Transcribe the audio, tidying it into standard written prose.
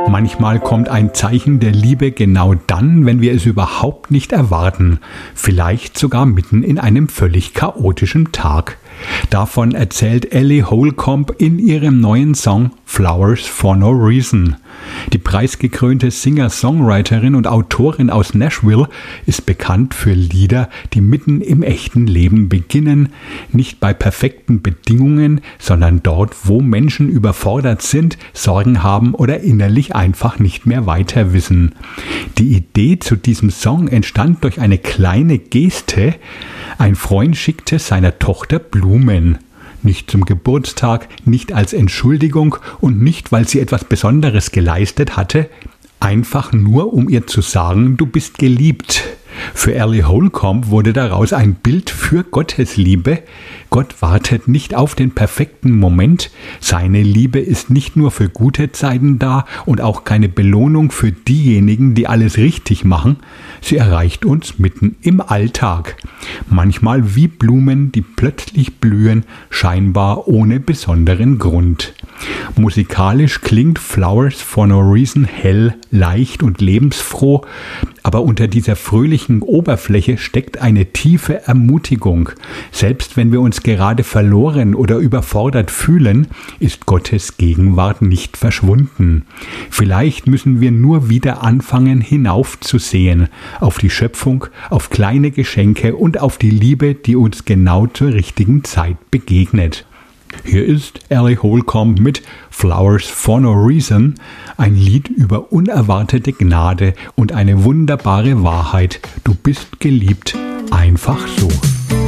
Manchmal kommt ein Zeichen der Liebe genau dann, wenn wir es überhaupt nicht erwarten, vielleicht sogar mitten in einem völlig chaotischen Tag. Davon erzählt Ellie Holcomb in ihrem neuen Song Flowers for No Reason. Die preisgekrönte Singer-Songwriterin und Autorin aus Nashville ist bekannt für Lieder, die mitten im echten Leben beginnen, nicht bei perfekten Bedingungen, sondern dort, wo Menschen überfordert sind, Sorgen haben oder innerlich einfach nicht mehr weiter wissen. Die Idee zu diesem Song entstand durch eine kleine Geste. Ein Freund schickte seiner Tochter Blumen. Nicht zum Geburtstag, nicht als Entschuldigung und nicht, weil sie etwas Besonderes geleistet hatte, einfach nur, um ihr zu sagen, du bist geliebt. Für Ellie Holcomb wurde daraus ein Bild für Gottes Liebe. Gott wartet nicht auf den perfekten Moment. Seine Liebe ist nicht nur für gute Zeiten da und auch keine Belohnung für diejenigen, die alles richtig machen. Sie erreicht uns mitten im Alltag. Manchmal wie Blumen, die plötzlich blühen, scheinbar ohne besonderen Grund. Musikalisch klingt Flowers for No Reason hell, leicht und lebensfroh, aber unter dieser fröhlichen Oberfläche steckt eine tiefe Ermutigung. Selbst wenn wir uns gerade verloren oder überfordert fühlen, ist Gottes Gegenwart nicht verschwunden. Vielleicht müssen wir nur wieder anfangen, hinaufzusehen, auf die Schöpfung, auf kleine Geschenke und auf die Liebe, die uns genau zur richtigen Zeit begegnet. Hier ist Ellie Holcomb mit Flowers for No Reason, ein Lied über unerwartete Gnade und eine wunderbare Wahrheit. Du bist geliebt, einfach so.